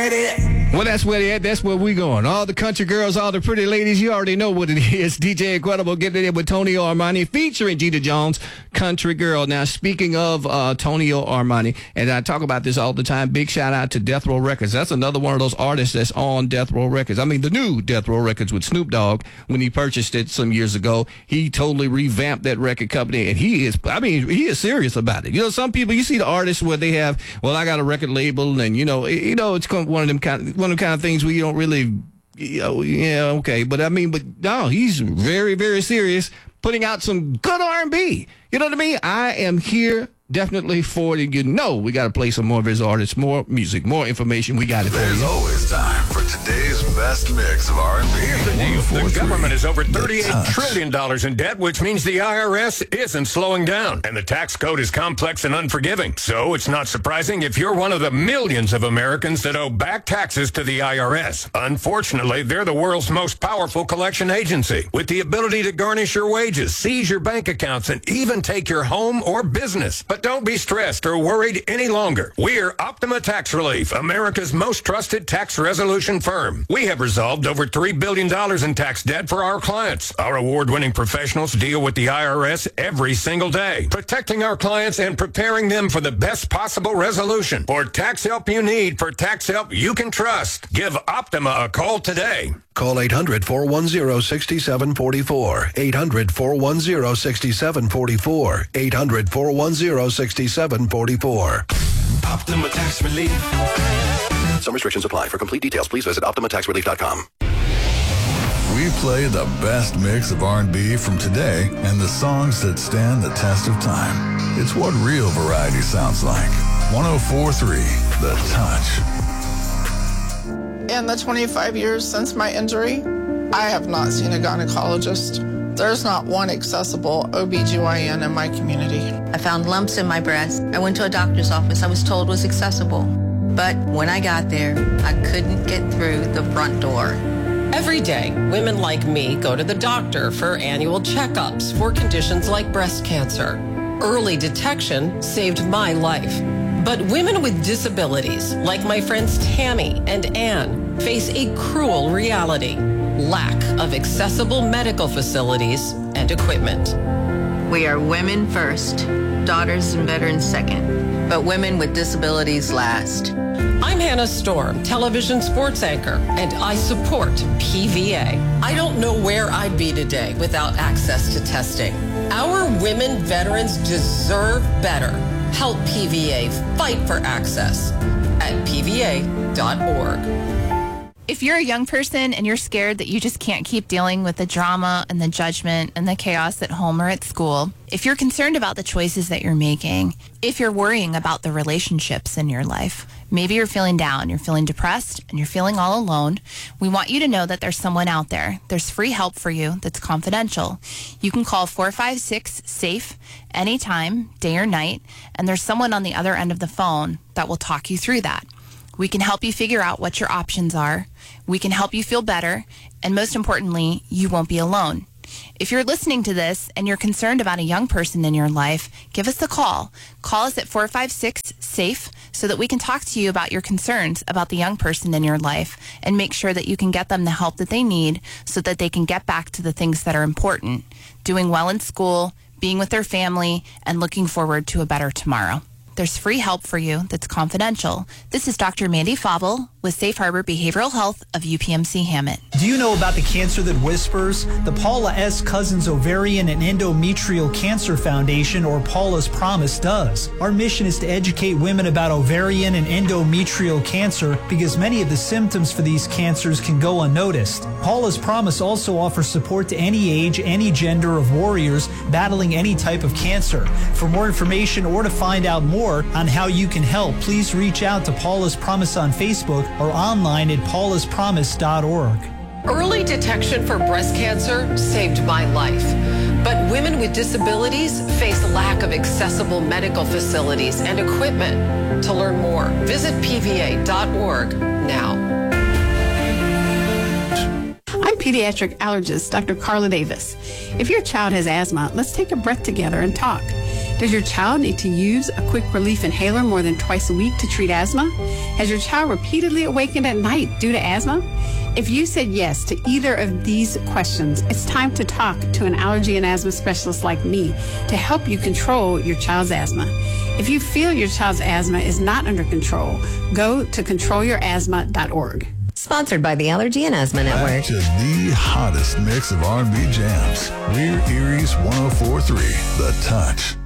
where it is. Well, that's where they at. That's where we going. All the country girls, all the pretty ladies, you already know what it is. DJ Incredible getting it in with Tonio Armani featuring Gita Jones, Country Girl. Now, speaking of Tonio Armani, and I talk about this all the time, big shout out to Death Row Records. That's another one of those artists that's on Death Row Records. I mean, the new Death Row Records with Snoop Dogg, when he purchased it some years ago, he totally revamped that record company, and he is serious about it. You know, some people, you see the artists where they have, well, I got a record label, and it's one of them kind of things where you don't really, okay. But no, he's very, very serious, putting out some good R&B. You know what I mean? I am here definitely for it. We got to play some more of his artists, more music, more information. We got it for you. There's always time for today's best mix of R&B. Here's the deal. The government is over $38 trillion in debt, which means the IRS isn't slowing down. And the tax code is complex and unforgiving. So it's not surprising if you're one of the millions of Americans that owe back taxes to the IRS. Unfortunately, they're the world's most powerful collection agency, with the ability to garnish your wages, seize your bank accounts, and even take your home or business. But don't be stressed or worried any longer. We're Optima Tax Relief, America's most trusted tax resolution firm. We have resolved over $3 billion in tax debt for our clients. Our award-winning professionals deal with the IRS every single day, protecting our clients and preparing them for the best possible resolution. For tax help you need, for tax help you can trust, give Optima a call today. Call 800-410-6744. 800-410-6744. 800-410-6744. Optima Tax Relief. Some restrictions apply. For complete details, please visit OptimaTaxRelief.com. We play the best mix of R&B from today and the songs that stand the test of time. It's what real variety sounds like. 104.3 The Touch. In the 25 years since my injury, I have not seen a gynecologist. There's not one accessible OBGYN in my community. I found lumps in my breast. I went to a doctor's office I was told was accessible. But when I got there, I couldn't get through the front door. Every day, women like me go to the doctor for annual checkups for conditions like breast cancer. Early detection saved my life. But women with disabilities, like my friends Tammy and Ann, face a cruel reality: lack of accessible medical facilities and equipment. We are women first, daughters and veterans second, but women with disabilities last. I'm Hannah Storm, television sports anchor, and I support PVA. I don't know where I'd be today without access to testing. Our women veterans deserve better. Help PVA fight for access at PVA.org. If you're a young person and you're scared that you just can't keep dealing with the drama and the judgment and the chaos at home or at school, if you're concerned about the choices that you're making, if you're worrying about the relationships in your life, maybe you're feeling down, you're feeling depressed, and you're feeling all alone, we want you to know that there's someone out there. There's free help for you that's confidential. You can call 456-SAFE anytime, day or night, and there's someone on the other end of the phone that will talk you through that. We can help you figure out what your options are. We can help you feel better. And most importantly, you won't be alone. If you're listening to this and you're concerned about a young person in your life, give us a call. Call us at 456-SAFE so that we can talk to you about your concerns about the young person in your life and make sure that you can get them the help that they need so that they can get back to the things that are important: doing well in school, being with their family, and looking forward to a better tomorrow. There's free help for you that's confidential. This is Dr. Mandy Fauble with Safe Harbor Behavioral Health of UPMC Hammett. Do you know about the cancer that whispers? The Paula S. Cousins Ovarian and Endometrial Cancer Foundation, or Paula's Promise, does. Our mission is to educate women about ovarian and endometrial cancer because many of the symptoms for these cancers can go unnoticed. Paula's Promise also offers support to any age, any gender of warriors battling any type of cancer. For more information or to find out more on how you can help, please reach out to Paula's Promise on Facebook or online at paulaspromise.org. Early detection for breast cancer saved my life. But women with disabilities face lack of accessible medical facilities and equipment. To learn more, visit PVA.org now. I'm pediatric allergist Dr. Carla Davis. If your child has asthma, let's take a breath together and talk. Does your child need to use a quick relief inhaler more than twice a week to treat asthma? Has your child repeatedly awakened at night due to asthma? If you said yes to either of these questions, it's time to talk to an allergy and asthma specialist like me to help you control your child's asthma. If you feel your child's asthma is not under control, go to controlyourasthma.org. Sponsored by the Allergy and Asthma Network. Back to the hottest mix of R&B jams. We're Erie's 104.3, The Touch.